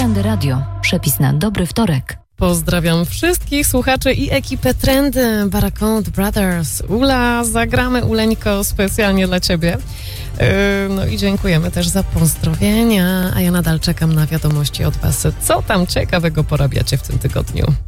Trendy Radio. Przepis na dobry wtorek. Pozdrawiam wszystkich słuchaczy i ekipę Trendy Barracuda Brothers. Ula, zagramy Uleńko specjalnie dla Ciebie. No i dziękujemy też za pozdrowienia, a ja nadal czekam na wiadomości od Was. Co tam ciekawego porabiacie w tym tygodniu?